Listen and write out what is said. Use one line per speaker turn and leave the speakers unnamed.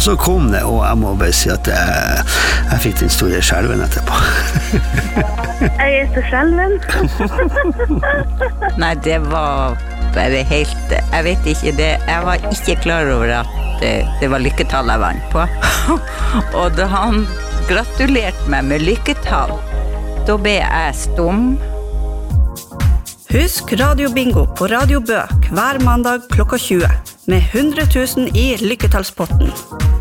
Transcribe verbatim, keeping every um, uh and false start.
Og så kom det, og jeg må bare si at jeg, jeg fikk den store skjelven etterpå.
Jeg er så skjelven.
Nei, det var bare helt, jeg vet ikke det, jeg var ikke klar over at det, det var lykketall jeg vant på. Og da han gratulerte meg med lykketall, da ble jeg stum.
Husk Radio Bingo på Radio Bø hver mandag klokka tjue med hundre tusen i lykketallspotten.